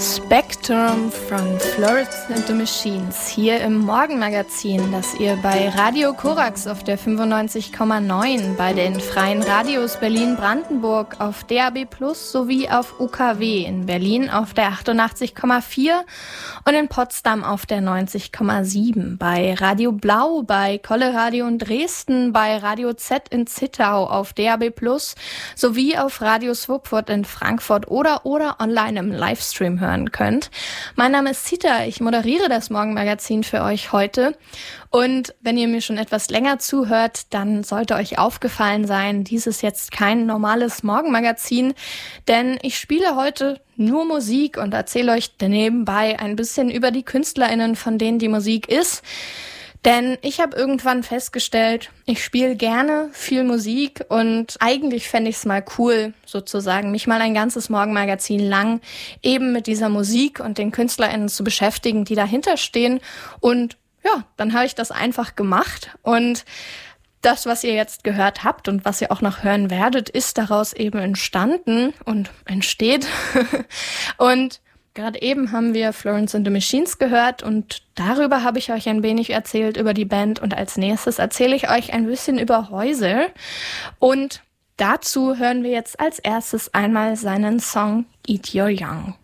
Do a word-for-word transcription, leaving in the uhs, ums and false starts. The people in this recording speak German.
Spectrum von Florence and the Machines hier im Morgenmagazin, das ihr bei Radio Korax auf der fünfundneunzig Komma neun, bei den Freien Radios Berlin-Brandenburg auf D A B plus sowie auf U K W in Berlin auf der achtundachtzig Komma vier und in Potsdam auf der neunzig Komma sieben, bei Radio Blau, bei Kolle Radio in Dresden, bei Radio Z in Zittau auf D A B plus sowie auf Radio Swupfurt in Frankfurt oder oder online im Livestream hören könnt. Mein Name ist Zita, ich moderiere das Morgenmagazin für euch heute und wenn ihr mir schon etwas länger zuhört, dann sollte euch aufgefallen sein, dies ist jetzt kein normales Morgenmagazin, denn ich spiele heute nur Musik und erzähle euch nebenbei ein bisschen über die KünstlerInnen, von denen die Musik ist. Denn ich habe irgendwann festgestellt, ich spiele gerne viel Musik und eigentlich fände ich es mal cool, sozusagen, mich mal ein ganzes Morgenmagazin lang eben mit dieser Musik und den KünstlerInnen zu beschäftigen, die dahinter stehen. Und ja, dann habe ich das einfach gemacht und das, was ihr jetzt gehört habt und was ihr auch noch hören werdet, ist daraus eben entstanden und entsteht. Und gerade eben haben wir Florence and the Machines gehört und darüber habe ich euch ein wenig erzählt, über die Band. Und als nächstes erzähle ich euch ein bisschen über Häuser. Und dazu hören wir jetzt als erstes einmal seinen Song Eat Your Young.